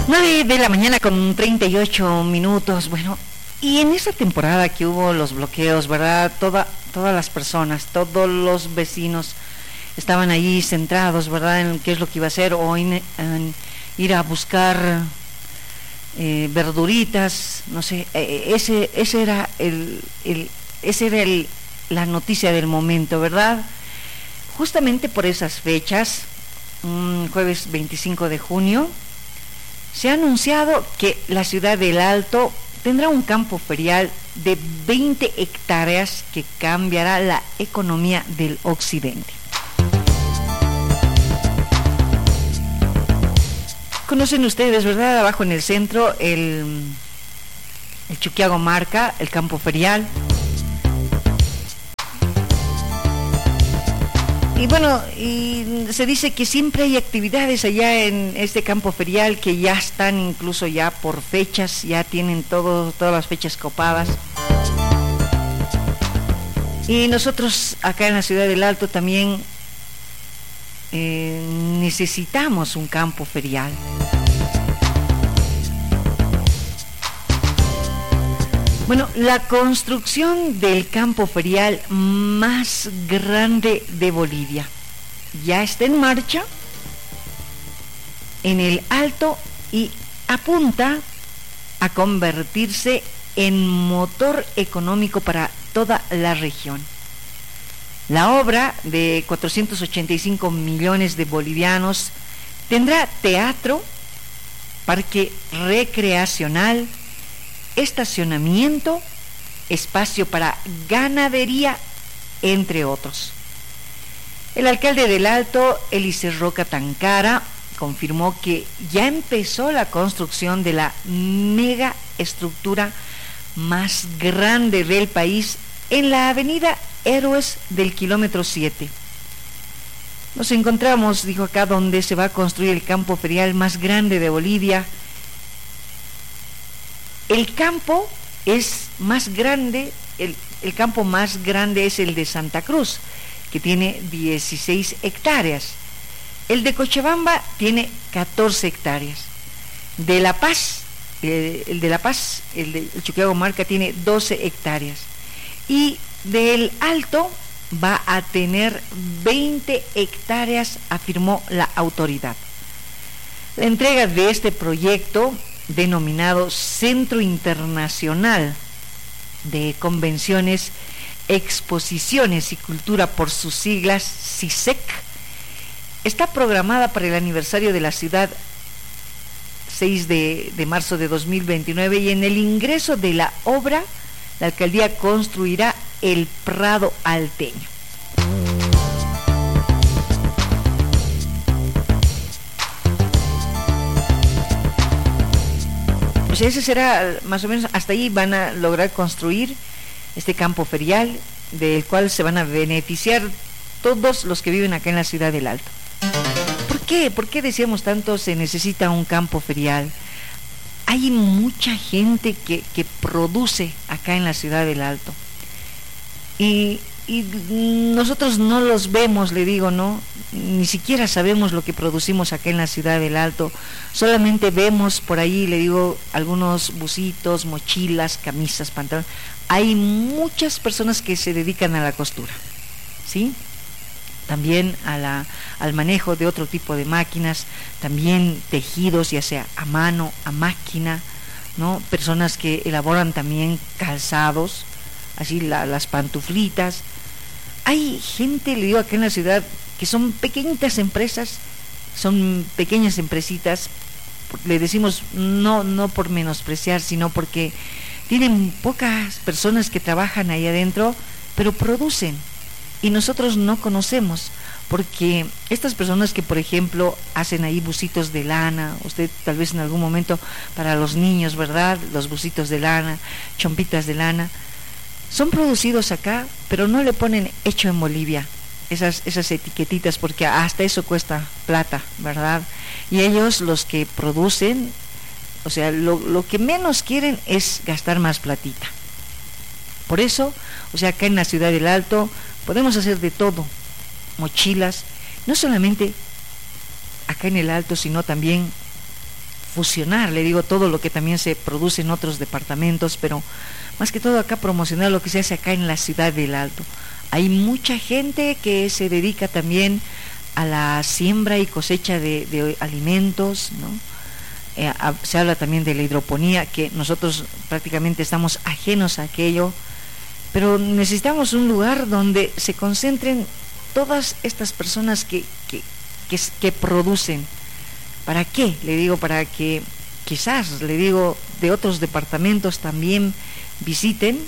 9 de la mañana con 38 minutos. Bueno, y en esa temporada que hubo los bloqueos, ¿verdad? Todas las personas, todos los vecinos estaban ahí centrados, ¿verdad? En qué es lo que iba a hacer, o en ir a buscar verduritas, no sé. Ese era la noticia del momento, ¿verdad? Justamente por esas fechas, jueves 25 de junio, se ha anunciado que la ciudad del Alto tendrá un campo ferial de 20 hectáreas que cambiará la economía del occidente. Conocen ustedes, ¿verdad? Abajo en el centro, el Chuquiago Marca, el campo ferial. Y bueno, y se dice que siempre hay actividades allá en este campo ferial que ya están incluso ya por fechas, ya tienen todas las fechas copadas. Y nosotros acá en la ciudad del Alto también necesitamos un campo ferial. Bueno, la construcción del campo ferial más grande de Bolivia ya está en marcha en el Alto y apunta a convertirse en motor económico para toda la región. La obra, de 485 millones de bolivianos, tendrá teatro, parque recreacional, estacionamiento, espacio para ganadería, entre otros. El alcalde del Alto, Elicer Roca Tancara, confirmó que ya empezó la construcción de la mega estructura más grande del país en la avenida Héroes del kilómetro 7. Nos encontramos, dijo acá, donde se va a construir el campo ferial más grande de Bolivia. El campo es más grande, el campo más grande es el de Santa Cruz, que tiene 16 hectáreas. El de Cochabamba tiene 14 hectáreas. De La Paz, el de Chuquiago Marca, tiene 12 hectáreas. Y del Alto va a tener 20 hectáreas, afirmó la autoridad. La entrega de este proyecto, denominado Centro Internacional de Convenciones, Exposiciones y Cultura, por sus siglas CICEC, está programada para el aniversario de la ciudad, 6 de marzo de 2029, y en el ingreso de la obra, la alcaldía construirá el Prado Alteño. Pues ese será más o menos, hasta ahí van a lograr construir este campo ferial, del cual se van a beneficiar todos los que viven acá en la ciudad del Alto. ¿Por qué? ¿Por qué decíamos tanto se necesita un campo ferial? Hay mucha gente que produce acá en la ciudad del Alto. Y nosotros no los vemos, le digo, ¿no? Ni siquiera sabemos lo que producimos acá en la ciudad del Alto. Solamente vemos por ahí, le digo, algunos busitos, mochilas, camisas, pantalones. Hay muchas personas que se dedican a la costura, ¿sí? También al manejo de otro tipo de máquinas, también tejidos, ya sea a mano, a máquina, ¿no? Personas que elaboran también calzados, así las pantuflitas. Hay gente, le digo, acá en la ciudad, que son pequeñitas empresas, son pequeñas empresitas, le decimos no por menospreciar, sino porque tienen pocas personas que trabajan ahí adentro, pero producen. Y nosotros no conocemos, porque estas personas que, por ejemplo, hacen ahí busitos de lana, usted tal vez en algún momento, para los niños, ¿verdad? Los busitos de lana, chompitas de lana, son producidos acá, pero no le ponen hecho en Bolivia, esas etiquetitas, porque hasta eso cuesta plata, ¿verdad? Y ellos, los que producen, o sea, lo que menos quieren es gastar más platita. Por eso, o sea, acá en la ciudad del Alto podemos hacer de todo, mochilas, no solamente acá en el Alto, sino también fusionar, le digo, todo lo que también se produce en otros departamentos, pero más que todo acá promocionar lo que se hace acá en la ciudad del Alto. Hay mucha gente que se dedica también a la siembra y cosecha de alimentos, ¿no? Se habla también de la hidroponía, que nosotros prácticamente estamos ajenos a aquello, pero necesitamos un lugar donde se concentren todas estas personas que producen. ¿Para qué? Le digo, para que quizás, le digo, de otros departamentos también visiten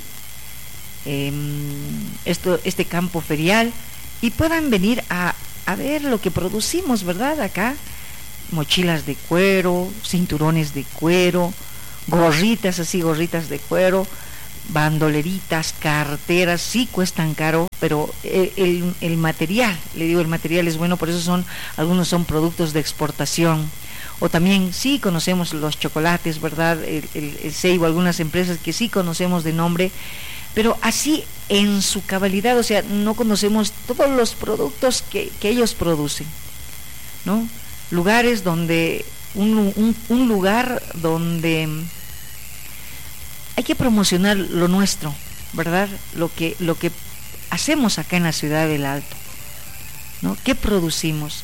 este campo ferial y puedan venir a ver lo que producimos, ¿verdad? Acá, mochilas de cuero, cinturones de cuero, gorritas de cuero, bandoleritas, carteras, sí cuestan caro, pero el material, le digo, el material es bueno, por eso algunos son productos de exportación. O también sí conocemos los chocolates, ¿verdad? El Seibo, algunas empresas que sí conocemos de nombre, pero así en su cabalidad, o sea, no conocemos todos los productos que ellos producen, ¿no? Lugares donde, un lugar donde hay que promocionar lo nuestro, ¿verdad? Lo que hacemos acá en la ciudad del Alto, ¿no? ¿Qué producimos?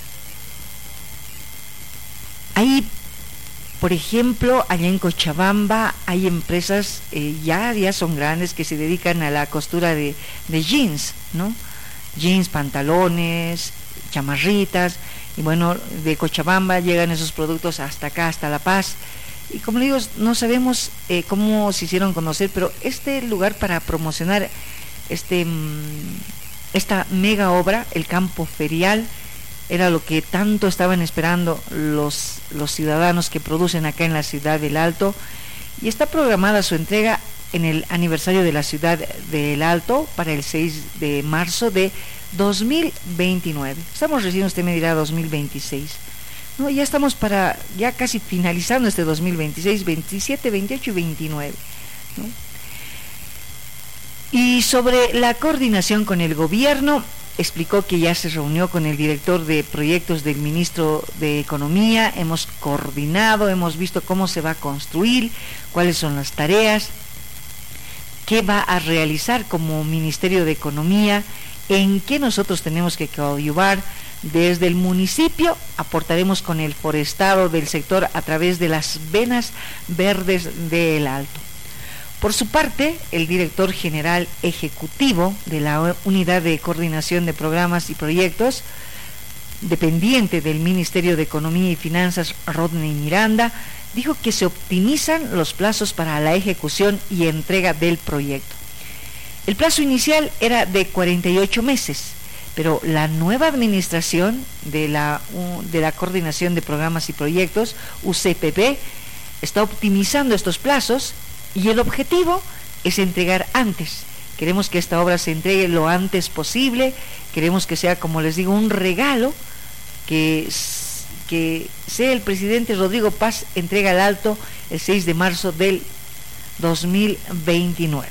Hay, por ejemplo, allá en Cochabamba hay empresas ya son grandes que se dedican a la costura de jeans, ¿no? Jeans, pantalones, chamarritas, y bueno, de Cochabamba llegan esos productos hasta acá, hasta La Paz. Y como le digo, no sabemos cómo se hicieron conocer, pero este lugar para promocionar esta mega obra, el campo ferial, era lo que tanto estaban esperando los ciudadanos que producen acá en la ciudad del Alto, y está programada su entrega en el aniversario de la ciudad del Alto para el 6 de marzo de 2029. Estamos recién, usted me dirá, 2026. No, ya estamos ya casi finalizando este 2026, 27, 28 y 29, ¿no? Y sobre la coordinación con el gobierno, explicó que ya se reunió con el director de proyectos del ministro de Economía, hemos coordinado, hemos visto cómo se va a construir, cuáles son las tareas, qué va a realizar como Ministerio de Economía, en qué nosotros tenemos que coadyuvar. Desde el municipio aportaremos con el forestado del sector a través de las venas verdes del Alto. Por su parte, el director general ejecutivo de la Unidad de Coordinación de Programas y Proyectos, dependiente del Ministerio de Economía y Finanzas, Rodney Miranda, dijo que se optimizan los plazos para la ejecución y entrega del proyecto. El plazo inicial era de 48 meses, pero la nueva administración de la Coordinación de Programas y Proyectos, UCPP, está optimizando estos plazos y el objetivo es entregar antes. Queremos que esta obra se entregue lo antes posible, queremos que sea, como les digo, un regalo, que sea el presidente Rodrigo Paz entrega al Alto el 6 de marzo del 2029.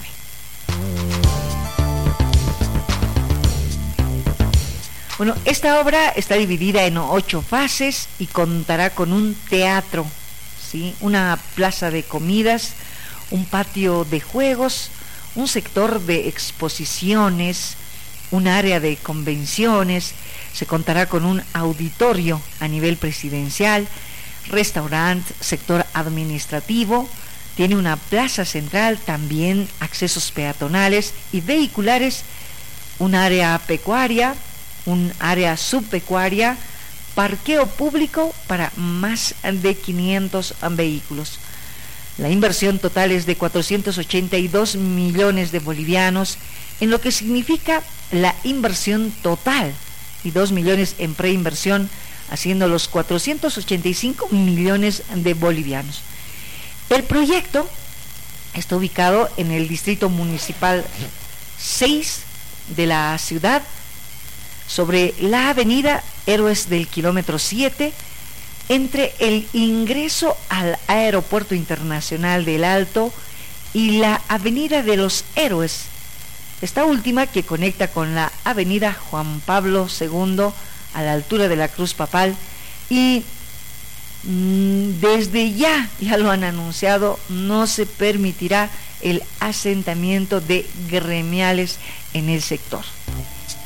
Bueno, esta obra está dividida en 8 fases y contará con un teatro, ¿sí?, una plaza de comidas, un patio de juegos, un sector de exposiciones, un área de convenciones, se contará con un auditorio a nivel presidencial, restaurante, sector administrativo, tiene una plaza central, también accesos peatonales y vehiculares, un área pecuaria, un área subpecuaria, parqueo público para más de 500 vehículos. La inversión total es de 482 millones de bolivianos, en lo que significa la inversión total, y 2 millones en preinversión, haciendo los 485 millones de bolivianos. El proyecto está ubicado en el distrito municipal 6 de la ciudad, sobre la avenida Héroes del kilómetro 7, entre el ingreso al Aeropuerto Internacional del Alto y la Avenida de los Héroes, esta última que conecta con la Avenida Juan Pablo II a la altura de la Cruz Papal, y Desde ya lo han anunciado, no se permitirá el asentamiento de gremiales en el sector.